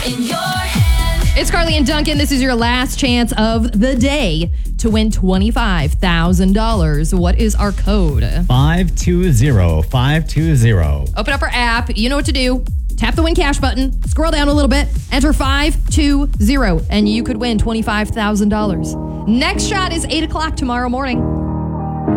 in your hand. It's Carly and Duncan. This is your last chance of the day to win $25,000. What is our code? 520-520. Open up our app. You know what to do. Tap the win cash button. Scroll down a little bit. Enter 520, and you could win $25,000. Next shot is 8 o'clock tomorrow morning.